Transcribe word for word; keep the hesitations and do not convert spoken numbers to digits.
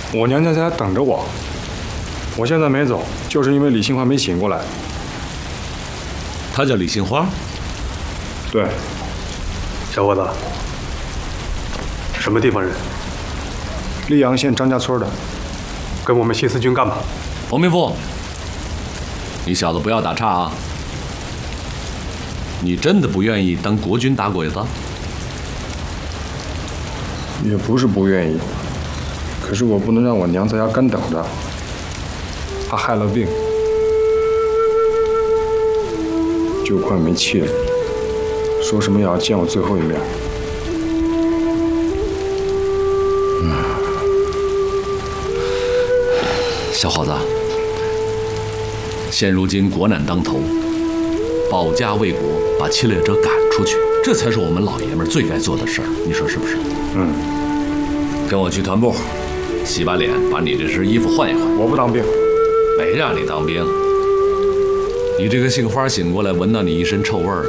我娘家在等着我。我现在没走，就是因为李杏花没醒过来。 她叫李杏花？ 对。 小伙子，什么地方人？ 溧阳县张家村的。 跟我们新四军干嘛？ 洪明富，你小子不要打岔啊！你真的不愿意当国军打鬼子？ 也不是不愿意，可是我不能让我娘在家干等着，她害了病，就快没气了，说什么也要见我最后一面。 嗯，小伙子，现如今国难当头，保家卫国，把侵略者赶出去，这才是我们老爷们最该做的事儿，你说是不是？ 嗯。 跟我去团部，洗把脸，把你这身衣服换一换。 我不当兵。 没让你当兵。你这个杏花醒过来，闻到你一身臭味儿，